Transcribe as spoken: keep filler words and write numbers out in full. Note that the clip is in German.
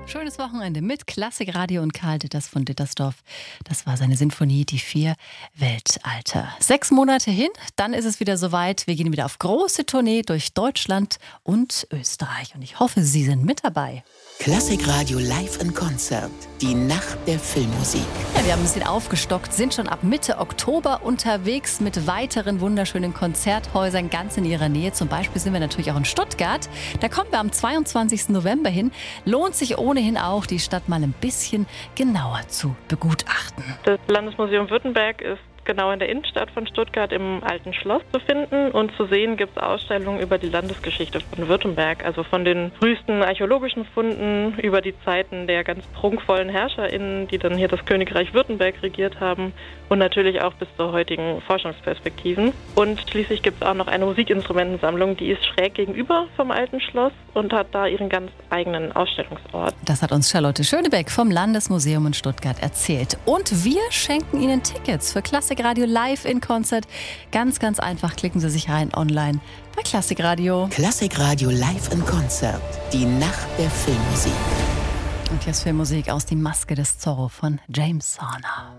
Schönes Wochenende mit Klassikradio und Karl Ditters von Dittersdorf. Das war seine Sinfonie Die vier Weltalter. Sechs Monate hin, dann ist es wieder soweit. Wir gehen wieder auf große Tournee durch Deutschland und Österreich. Und ich hoffe, Sie sind mit dabei. Klassikradio live in Konzert. Die Nacht der Filmmusik. Ja, wir haben ein bisschen aufgestockt, sind schon ab Mitte Oktober unterwegs mit weiteren wunderschönen Konzerthäusern ganz in Ihrer Nähe. Zum Beispiel sind wir natürlich auch in Stuttgart. Da kommen wir am zweiundzwanzigsten November hin. Lohnt sich ohnehin auch, die Stadt mal ein bisschen genauer zu begutachten. Das Landesmuseum Württemberg ist genau in der Innenstadt von Stuttgart im Alten Schloss zu finden, und zu sehen gibt es Ausstellungen über die Landesgeschichte von Württemberg, also von den frühesten archäologischen Funden über die Zeiten der ganz prunkvollen HerrscherInnen, die dann hier das Königreich Württemberg regiert haben, und natürlich auch bis zur heutigen Forschungsperspektiven. Und schließlich gibt es auch noch eine Musikinstrumentensammlung, die ist schräg gegenüber vom Alten Schloss und hat da ihren ganz eigenen Ausstellungsort. Das hat uns Charlotte Schönebeck vom Landesmuseum in Stuttgart erzählt. Und wir schenken Ihnen Tickets für Klassikradio live in Konzert. Ganz, ganz einfach klicken Sie sich rein online bei Klassikradio. Klassikradio live in Konzert. Die Nacht der Filmmusik. Und jetzt Filmmusik aus Die Maske des Zorro von James Horner.